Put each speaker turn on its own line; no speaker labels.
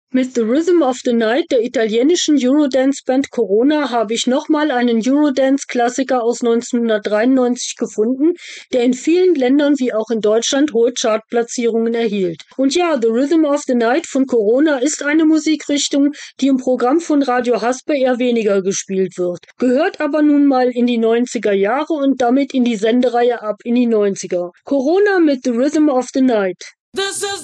Mit The Rhythm of the Night der italienischen Eurodance-Band Corona habe ich nochmal einen Eurodance-Klassiker aus 1993 gefunden, der in vielen Ländern wie auch in Deutschland hohe Chartplatzierungen erhielt. Und ja, The Rhythm of the Night von Corona ist eine Musikrichtung, die im Programm von Radio Haspe eher weniger gespielt wird, gehört aber nun mal in die 90er Jahre und damit in die Sendereihe Ab in die 90er. Corona mit The Rhythm of the Night.